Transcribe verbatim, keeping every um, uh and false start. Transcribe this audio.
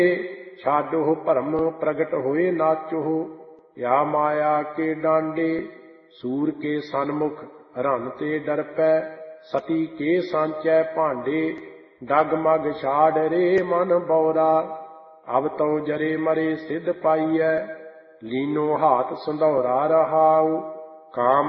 ਛਾਡੋ ਭਰਮ ਪ੍ਰਗਟ ਹੋਏ ਨਾਚੋ। या माया के डांडे सूर के सन्मुख रन ते डर पै। सती के सांचै भांडे डगमग छाड़ रे मन बौरा। अब तो जरे मरे सिद्ध पाइयै लीनो हाथ संधौरा रहाऊ। काम